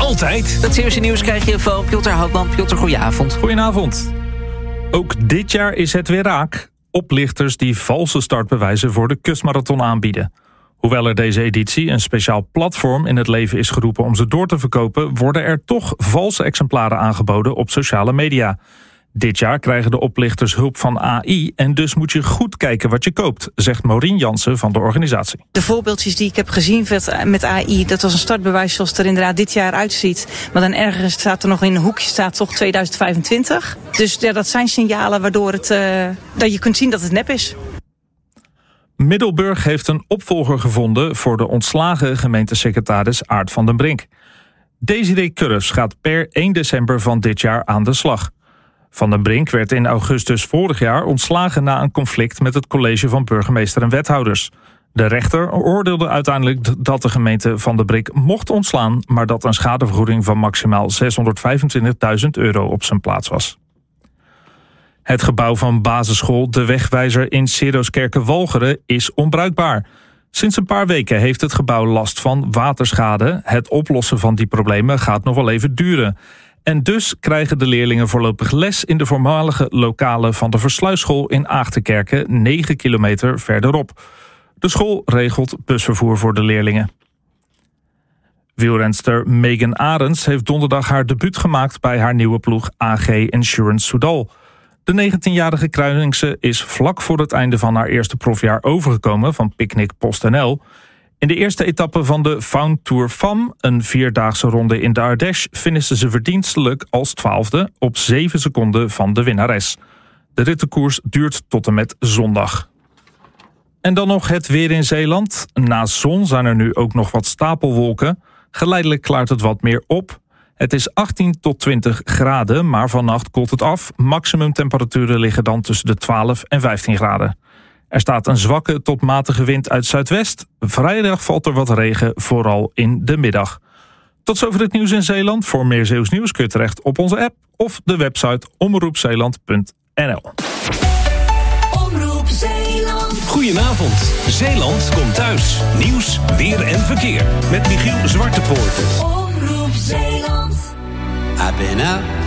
altijd. Het Zeeuwse nieuws krijg je van Piotr Houtman. Piotr, goedenavond. Goedenavond. Ook dit jaar is het weer raak. Oplichters die valse startbewijzen voor de kustmarathon aanbieden. Hoewel er deze editie een speciaal platform in het leven is geroepen om ze door te verkopen, worden er toch valse exemplaren aangeboden op sociale media. Dit jaar krijgen de oplichters hulp van AI en dus moet je goed kijken wat je koopt, zegt Maureen Jansen van de organisatie. De voorbeeldjes die ik heb gezien met AI, dat was een startbewijs zoals het er inderdaad dit jaar uitziet. Maar dan ergens staat er nog in een hoekje staat toch 2025. Dus ja, dat zijn signalen waardoor dat je kunt zien dat het nep is. Middelburg heeft een opvolger gevonden voor de ontslagen gemeentesecretaris Aart van den Brink. Desiree Curres gaat per 1 december van dit jaar aan de slag. Van den Brink werd in augustus vorig jaar ontslagen na een conflict met het college van burgemeester en wethouders. De rechter oordeelde uiteindelijk dat de gemeente Van den Brink mocht ontslaan, maar dat een schadevergoeding van maximaal €625.000 op zijn plaats was. Het gebouw van basisschool De Wegwijzer in Seroskerke-Walcheren is onbruikbaar. Sinds een paar weken heeft het gebouw last van waterschade. Het oplossen van die problemen gaat nog wel even duren. En dus krijgen de leerlingen voorlopig les in de voormalige lokalen van de Versluisschool in Aagtenkerke, 9 kilometer verderop. De school regelt busvervoer voor de leerlingen. Wielrenster Megan Arends heeft donderdag haar debuut gemaakt bij haar nieuwe ploeg AG Insurance Soudal. De 19-jarige Kruiningse is vlak voor het einde van haar eerste profjaar overgekomen van Picnic PostNL. In de eerste etappe van de Found Tour Femme, een 4-daagse ronde in de Ardèche, finishte ze verdienstelijk als 12e op 7 seconden van de winnares. De rittenkoers duurt tot en met zondag. En dan nog het weer in Zeeland. Na zon zijn er nu ook nog wat stapelwolken. Geleidelijk klaart het wat meer op. Het is 18 tot 20 graden, maar vannacht koelt het af. Maximumtemperaturen liggen dan tussen de 12 en 15 graden. Er staat een zwakke tot matige wind uit zuidwest. Vrijdag valt er wat regen, vooral in de middag. Tot zover het nieuws in Zeeland. Voor meer Zeeuws nieuws kun je terecht op onze app of de website omroepzeeland.nl. Omroep Zeeland. Goedenavond. Zeeland komt thuis. Nieuws, weer en verkeer. Met Michiel Zwartepoort. Omroep Zeeland. I've been out